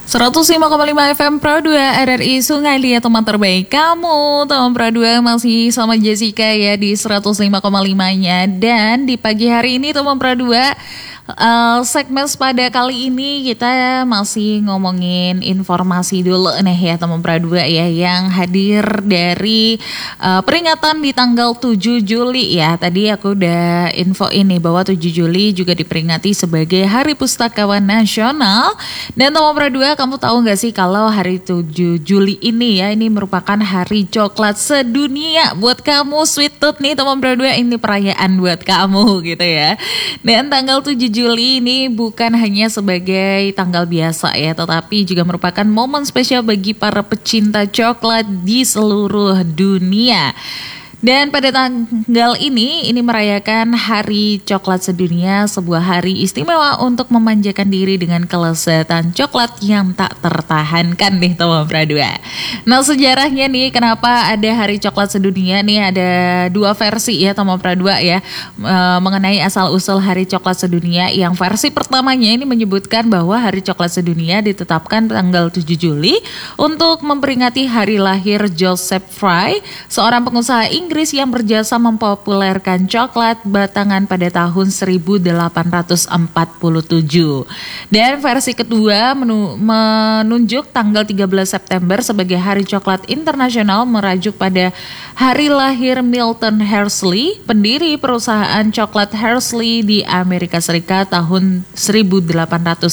105,5 FM Pro 2 RRI Sungai Liat, teman terbaik kamu. Teman Pro 2 masih sama Jessica ya di 105,5-nya. Dan di pagi hari ini teman Pro 2, segmen pada kali ini kita masih ngomongin informasi dulu nih ya teman Pro 2 ya, yang hadir dari peringatan di tanggal 7 Juli ya. Tadi aku udah info ini bahwa 7 Juli juga diperingati sebagai Hari Pustakawan Nasional. Dan teman Pro 2, kamu tahu gak sih kalau hari 7 Juli ini ya, ini merupakan hari coklat sedunia buat kamu Sweet Tooth nih teman Pro 2, ini perayaan buat kamu gitu ya. Dan tanggal 7 Juli ini bukan hanya sebagai tanggal biasa ya, tetapi juga merupakan momen spesial bagi para pecinta coklat di seluruh dunia. Dan pada tanggal ini merayakan Hari Coklat Sedunia, sebuah hari istimewa untuk memanjakan diri dengan kelezatan coklat yang tak tertahankan nih teman Pro 2. Nah, sejarahnya nih kenapa ada Hari Coklat Sedunia nih, ada dua versi ya teman Pro 2 ya, mengenai asal-usul Hari Coklat Sedunia. Yang versi pertamanya ini menyebutkan bahwa Hari Coklat Sedunia ditetapkan tanggal 7 Juli untuk memperingati hari lahir Joseph Fry, seorang pengusaha Inggris yang berjasa mempopulerkan coklat batangan pada tahun 1847. Dan versi kedua menunjuk tanggal 13 September sebagai Hari Coklat Internasional, merajuk pada hari lahir Milton Hershey, pendiri perusahaan coklat Hershey di Amerika Serikat tahun 1855.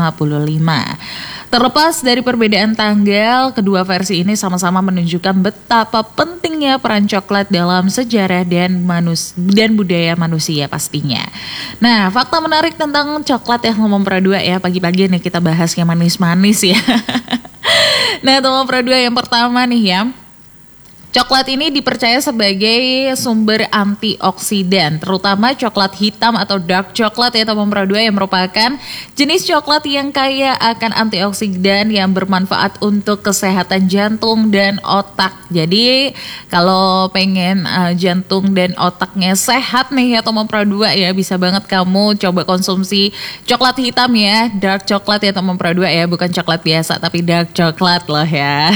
Terlepas dari perbedaan tanggal, kedua versi ini sama-sama menunjukkan betapa pentingnya peran coklat dalam sejarah dan budaya manusia pastinya. Nah, fakta menarik tentang coklat ya teman Pro 2 ya, pagi-pagi nih kita bahas yang manis-manis ya. Nah, teman Pro 2, yang pertama nih ya, coklat ini dipercaya sebagai sumber antioksidan, terutama coklat hitam atau dark coklat ya teman Pro 2, yang merupakan jenis coklat yang kaya akan antioksidan yang bermanfaat untuk kesehatan jantung dan otak. Jadi kalau pengen jantung dan otaknya sehat nih ya teman Pro 2 ya, bisa banget kamu coba konsumsi coklat hitam ya, dark coklat ya teman Pro 2 ya, bukan coklat biasa tapi dark coklat loh ya.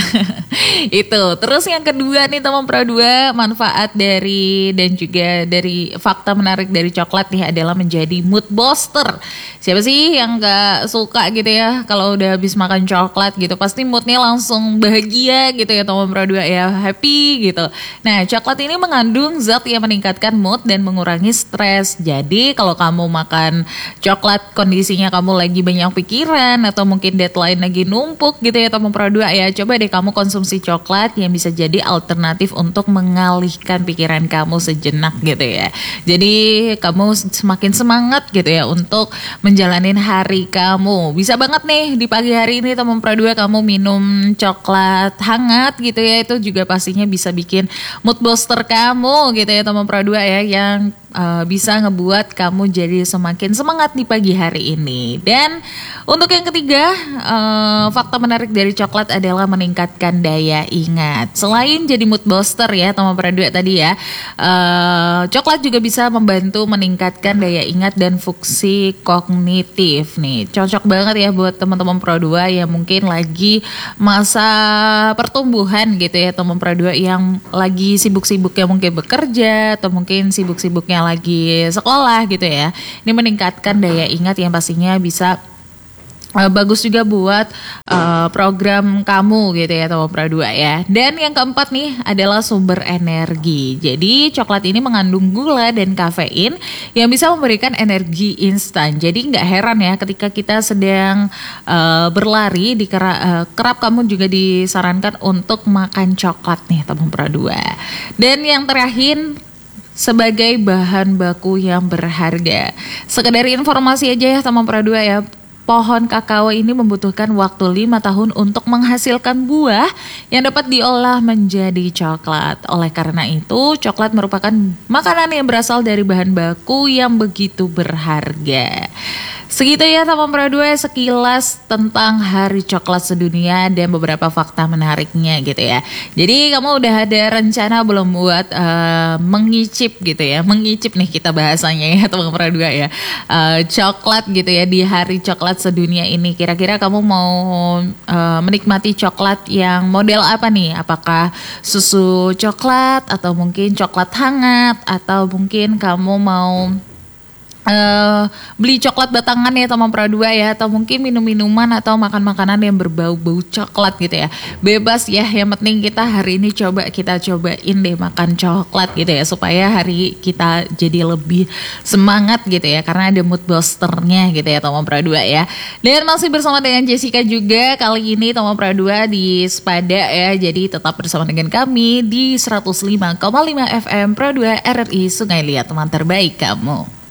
Itu. Terus yang kedua nih teman Pro 2, manfaat dari dan juga dari fakta menarik dari coklat nih adalah menjadi mood booster. Siapa sih yang gak suka gitu ya kalau udah habis makan coklat gitu, pasti moodnya langsung bahagia gitu ya teman Pro 2 ya, happy gitu. Nah, coklat ini mengandung zat yang meningkatkan mood dan mengurangi stres. Jadi kalau kamu makan coklat kondisinya kamu lagi banyak pikiran atau mungkin deadline lagi numpuk gitu ya teman Pro 2 ya, coba deh kamu konsumsi coklat yang bisa jadi alternatif untuk mengalihkan pikiran kamu sejenak gitu ya. Jadi kamu semakin semangat gitu ya untuk menjalanin hari kamu. Bisa banget nih di pagi hari ini teman Pro 2 kamu minum coklat hangat gitu ya, itu juga pastinya bisa bikin mood booster kamu gitu ya teman Pro 2 ya, yang bisa ngebuat kamu jadi semakin semangat di pagi hari ini. Dan untuk yang ketiga, fakta menarik dari coklat adalah meningkatkan daya ingat. Selain jadi mood booster ya teman Pro 2 tadi ya, coklat juga bisa membantu meningkatkan daya ingat dan fungsi kognitif nih. Cocok banget ya buat teman-teman Pro 2 yang mungkin lagi masa pertumbuhan gitu ya teman Pro 2, yang lagi sibuk-sibuknya mungkin bekerja atau mungkin sibuk-sibuknya lagi sekolah gitu ya. Ini meningkatkan daya ingat yang pastinya bisa bagus juga buat program kamu gitu ya teman Pro 2 ya. Dan yang keempat nih adalah sumber energi. Jadi coklat ini mengandung gula dan kafein yang bisa memberikan energi instan. Jadi nggak heran ya ketika kita sedang berlari di kerap kamu juga disarankan untuk makan coklat nih teman Pro 2. Dan yang terakhir, sebagai bahan baku yang berharga. Sekedar informasi aja ya teman Pro 2 ya, pohon kakao ini membutuhkan waktu 5 tahun untuk menghasilkan buah yang dapat diolah menjadi coklat. Oleh karena itu, coklat merupakan makanan yang berasal dari bahan baku yang begitu berharga. Segitu ya teman Pro 2 sekilas tentang Hari Coklat Sedunia dan beberapa fakta menariknya gitu ya. Jadi kamu udah ada rencana belum buat mengicip gitu ya. Mengicip nih kita bahasanya ya teman Pro 2 ya. Coklat gitu ya di Hari Coklat Sedunia ini. Kira-kira kamu mau menikmati coklat yang model apa nih? Apakah susu coklat atau mungkin coklat hangat atau mungkin kamu mau beli coklat batangan ya teman Pro 2 ya, atau mungkin minum-minuman atau makan makanan yang berbau-bau coklat gitu ya. Bebas ya, yang penting kita hari ini kita cobain deh makan coklat gitu ya, supaya hari kita jadi lebih semangat gitu ya, karena ada mood boosternya gitu ya teman Pro 2 ya. Dan masih bersama dengan Jessica juga kali ini teman Pro 2 di Sepada ya, jadi tetap bersama dengan kami di 105,5 FM Pro 2 RRI Sungai Liat, teman terbaik kamu.